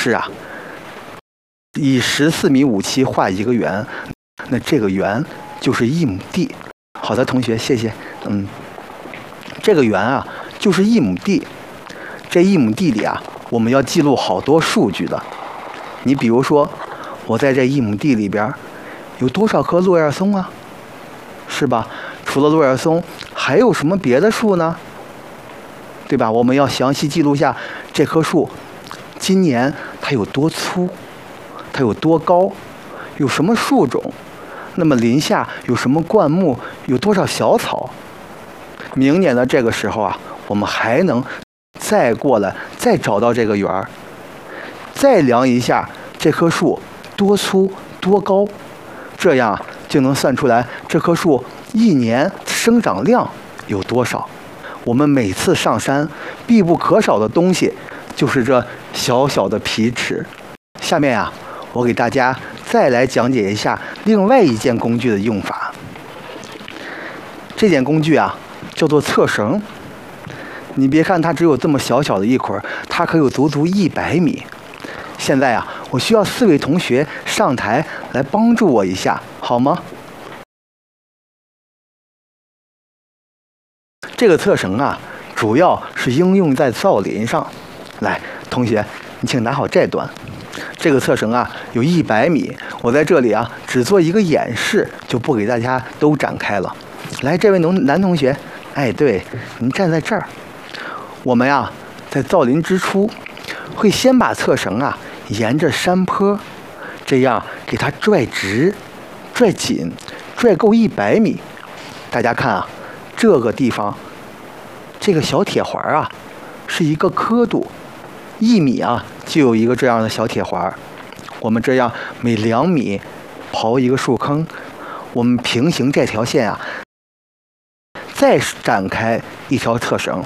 就是啊，以14米57画一个圆，那这个圆就是1亩地。好的，同学，谢谢。这个圆啊，就是1亩地。这1亩地里啊，我们要记录好多数据的。你比如说，我在这1亩地里边有多少棵落叶松啊？是吧？除了落叶松，还有什么别的树呢？对吧？我们要详细记录下这棵树今年它有多粗，它有多高，有什么树种，那么林下有什么灌木，有多少小草。明年的这个时候啊，我们还能再过来，再找到这个圆儿，再量一下这棵树多粗多高，这样就能算出来这棵树1年生长量有多少。我们每次上山必不可少的东西就是这小小的皮尺。下面啊，我给大家再来讲解一下另外一件工具的用法。这件工具啊，叫做测绳。你别看它只有这么小小的一捆，它可有足足100米。现在啊，我需要4位同学上台来帮助我一下，好吗？这个测绳啊，主要是应用在造林上。来，同学，你请拿好这段。这个测绳啊，有100米。我在这里啊，只做一个演示，就不给大家都展开了。来，这位男同学，哎，对，您站在这儿。我们呀，在造林之初，会先把测绳啊沿着山坡，这样给它拽直、拽紧、拽够100米。大家看啊，这个地方，这个小铁环啊，是一个刻度，1米啊就有一个这样的小铁环。我们这样每2米刨一个树坑，我们平行这条线啊，再展开一条测绳。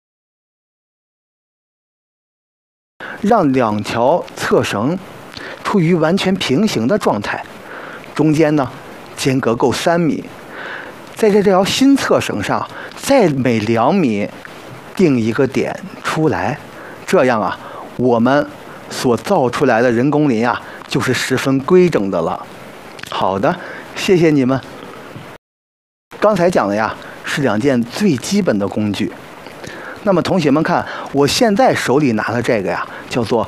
让2条测绳处于完全平行的状态，中间呢间隔够3米。在这条新测绳上，再每2米定一个点出来，这样啊，我们所造出来的人工林啊，就是十分规整的了。好的，谢谢你们。刚才讲的呀，是2件最基本的工具。那么同学们看，我现在手里拿的这个呀，叫做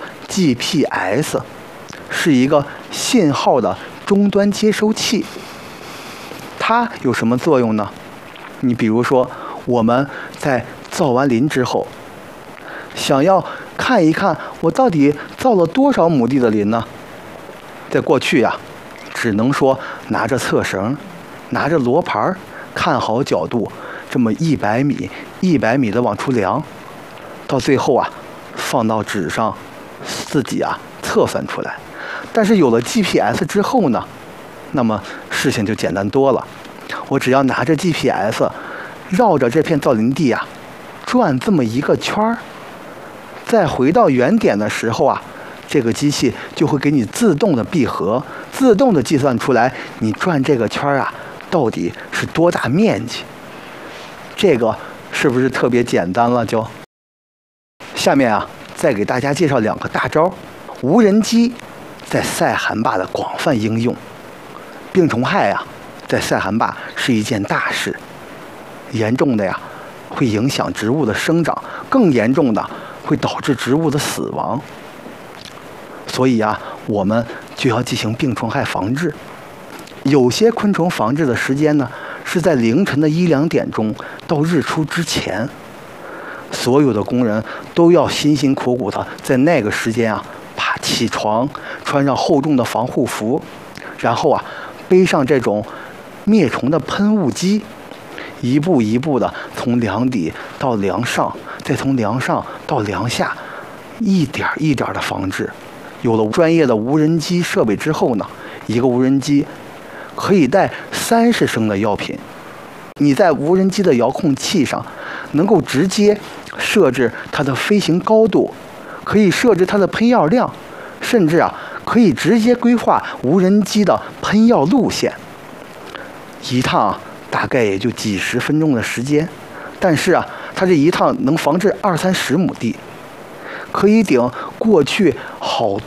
GPS， 是一个信号的终端接收器。它有什么作用呢？你比如说，我们在造完林之后，想要看一看我到底造了多少亩地的林呢？在过去呀，只能说拿着测绳，拿着罗盘，看好角度，这么100米100米的往出量，到最后啊，放到纸上，自己啊测算出来。但是有了 GPS 之后呢，那么事情就简单多了。我只要拿着 GPS， 绕着这片造林地啊，转这么一个圈儿，再回到原点的时候啊，这个机器就会给你自动的闭合，自动的计算出来你转这个圈儿啊，到底是多大面积。这个是不是特别简单了？就下面啊，再给大家介绍2个大招。无人机在塞罕坝的广泛应用。病虫害啊，在塞罕坝是一件大事，严重的呀会影响植物的生长，更严重的会导致植物的死亡。所以啊，我们就要进行病虫害防治。有些昆虫防治的时间呢，是在凌晨的1、2点钟到日出之前，所有的工人都要辛辛苦苦的在那个时间啊，爬起床，穿上厚重的防护服，然后啊，背上这种灭虫的喷雾机，一步一步的从梁底到梁上，再从梁上到梁下，一点一点的防治。有了专业的无人机设备之后呢，一个无人机可以带30升的药品。你在无人机的遥控器上能够直接设置它的飞行高度，可以设置它的喷药量，甚至啊可以直接规划无人机的喷药路线。一趟大概也就几10分钟的时间，但是啊，它这一趟能防治20-30亩地，可以顶过去好